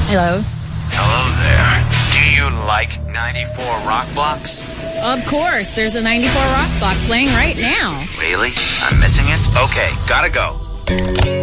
Hello. Hello there. Do you like 94 Rock Blocks? Of course, there's a 94 Rock Block playing right now. Really? I'm missing it? Okay, gotta go.